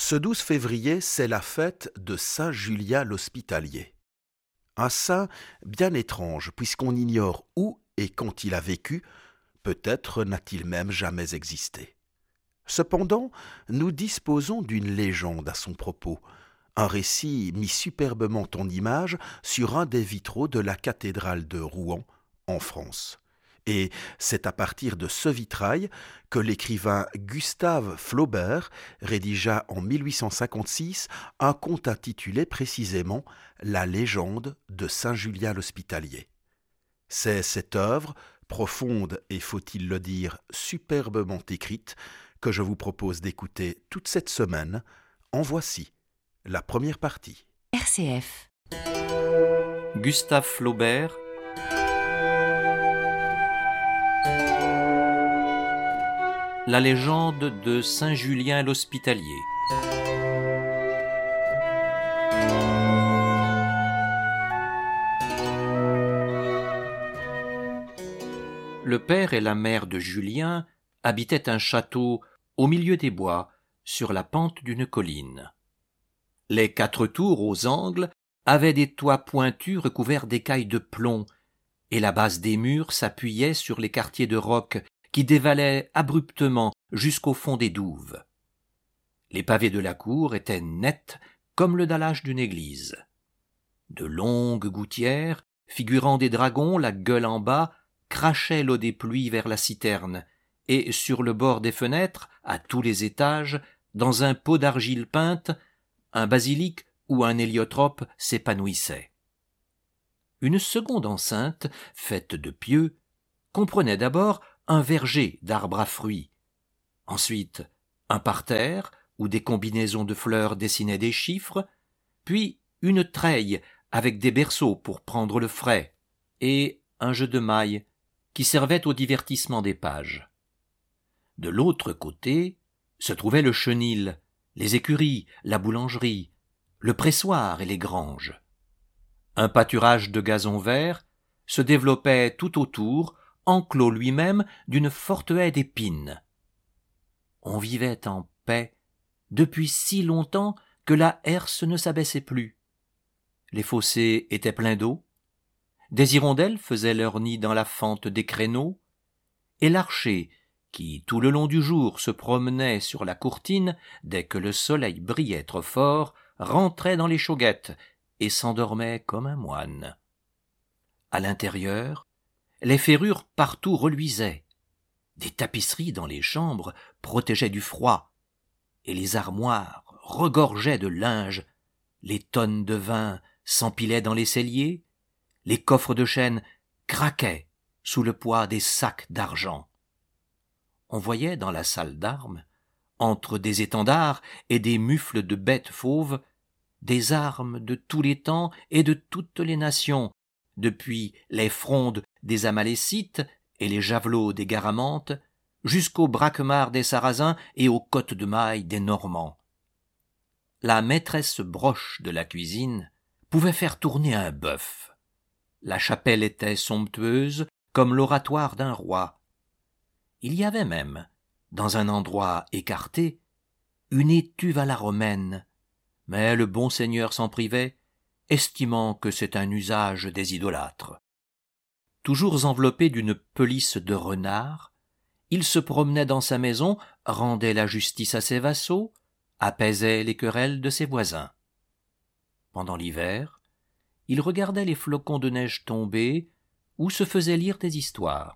Ce 12 février, c'est la fête de Saint Julien l'Hospitalier. Un saint bien étrange, puisqu'on ignore où et quand il a vécu, peut-être n'a-t-il même jamais existé. Cependant, nous disposons d'une légende à son propos, un récit mis superbement en image sur un des vitraux de la cathédrale de Rouen, en France. Et c'est à partir de ce vitrail que l'écrivain Gustave Flaubert rédigea en 1856 un conte intitulé précisément La légende de Saint Julien l'Hospitalier. C'est cette œuvre, profonde et, faut-il le dire, superbement écrite, que je vous propose d'écouter toute cette semaine. En voici la première partie. RCF. Gustave Flaubert. La légende de Saint Julien l'Hospitalier. Le père et la mère de Julien habitaient un château au milieu des bois, sur la pente d'une colline. Les 4 tours aux angles avaient des toits pointus recouverts d'écailles de plomb, et la base des murs s'appuyait sur les quartiers de roc qui dévalaient abruptement jusqu'au fond des douves. Les pavés de la cour étaient nets comme le dallage d'une église. De longues gouttières, figurant des dragons, la gueule en bas, crachaient l'eau des pluies vers la citerne, et sur le bord des fenêtres, à tous les étages, dans un pot d'argile peinte, un basilic ou un héliotrope s'épanouissait. Une seconde enceinte, faite de pieux, comprenait d'abord un verger d'arbres à fruits, ensuite un parterre où des combinaisons de fleurs dessinaient des chiffres, puis une treille avec des berceaux pour prendre le frais, et un jeu de mailles qui servait au divertissement des pages. De l'autre côté se trouvait le chenil, les écuries, la boulangerie, le pressoir et les granges. Un pâturage de gazon vert se développait tout autour, enclos lui-même d'une forte haie d'épines. On vivait en paix depuis si longtemps que la herse ne s'abaissait plus. Les fossés étaient pleins d'eau, des hirondelles faisaient leur nid dans la fente des créneaux, et l'archer, qui tout le long du jour se promenait sur la courtine, dès que le soleil brillait trop fort, rentrait dans les chauguettes et s'endormait comme un moine. À l'intérieur, les ferrures partout reluisaient, des tapisseries dans les chambres protégeaient du froid, et les armoires regorgeaient de linge, les tonnes de vin s'empilaient dans les celliers, les coffres de chêne craquaient sous le poids des sacs d'argent. On voyait dans la salle d'armes, entre des étendards et des mufles de bêtes fauves, des armes de tous les temps et de toutes les nations, depuis les frondes des Amalécites et les javelots des Garamantes, jusqu'aux braquemars des Sarrasins et aux cottes de mailles des Normands. La maîtresse broche de la cuisine pouvait faire tourner un bœuf. La chapelle était somptueuse comme l'oratoire d'un roi. Il y avait même, dans un endroit écarté, une étuve à la romaine, mais le bon seigneur s'en privait, estimant que c'est un usage des idolâtres. Toujours enveloppé d'une pelisse de renard, il se promenait dans sa maison, rendait la justice à ses vassaux, apaisait les querelles de ses voisins. Pendant l'hiver, il regardait les flocons de neige tomber ou se faisait lire des histoires.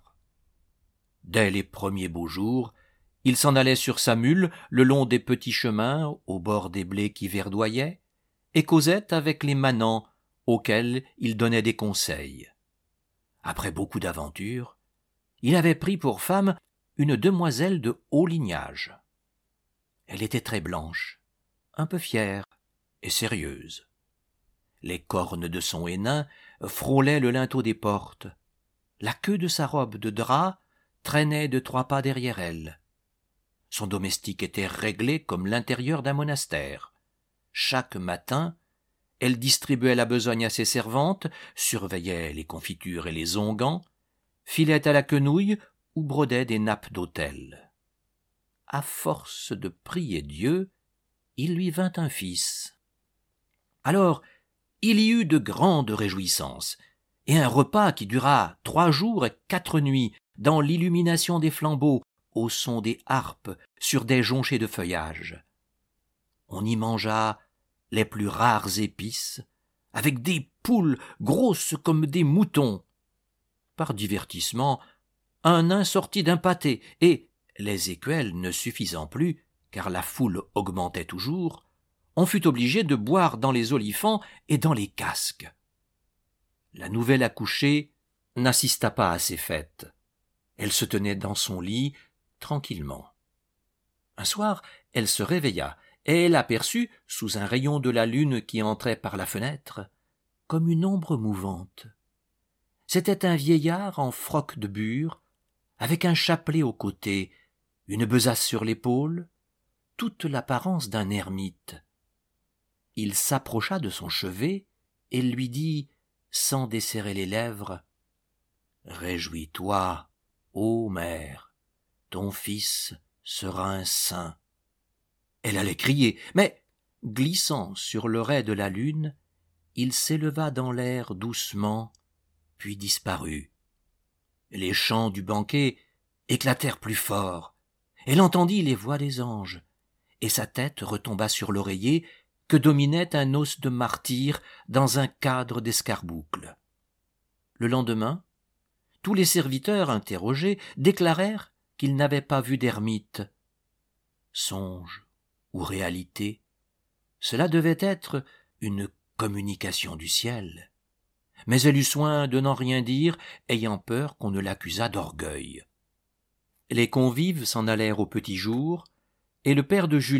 Dès les premiers beaux jours, il s'en allait sur sa mule le long des petits chemins au bord des blés qui verdoyaient et causait avec les manants auxquels il donnait des conseils. Après beaucoup d'aventures, il avait pris pour femme une demoiselle de haut lignage. Elle était très blanche, un peu fière et sérieuse. Les cornes de son hénin frôlaient le linteau des portes. La queue de sa robe de drap traînait de 3 pas derrière elle. Son domestique était réglé comme l'intérieur d'un monastère. Chaque matin, elle distribuait la besogne à ses servantes, surveillait les confitures et les onguents, filait à la quenouille ou brodait des nappes d'autel. À force de prier Dieu, il lui vint un fils. Alors, il y eut de grandes réjouissances, et un repas qui dura 3 jours et 4 nuits, dans l'illumination des flambeaux, au son des harpes, sur des jonchés de feuillage. On y mangea les plus rares épices, avec des poules grosses comme des moutons. Par divertissement, un nain sortit d'un pâté, et, les écuelles ne suffisant plus, car la foule augmentait toujours, on fut obligé de boire dans les olifants et dans les casques. La nouvelle accouchée n'assista pas à ces fêtes. Elle se tenait dans son lit, tranquillement. Un soir, elle se réveilla, et elle aperçut, sous un rayon de la lune qui entrait par la fenêtre, comme une ombre mouvante. C'était un vieillard en froc de bure, avec un chapelet au côté, une besace sur l'épaule, toute l'apparence d'un ermite. Il s'approcha de son chevet et lui dit, sans desserrer les lèvres, « Réjouis-toi, ô mère, ton fils sera un saint. » Elle allait crier, mais, glissant sur le rais de la lune, il s'éleva dans l'air doucement, puis disparut. Les chants du banquet éclatèrent plus fort. Elle entendit les voix des anges, et sa tête retomba sur l'oreiller que dominait un os de martyr dans un cadre d'escarboucles. Le lendemain, tous les serviteurs interrogés déclarèrent qu'ils n'avaient pas vu d'ermite. Songe ou réalité, cela devait être une communication du ciel. Mais elle eut soin de n'en rien dire, ayant peur qu'on ne l'accusât d'orgueil. Les convives s'en allèrent au petit jour, et le père de Julien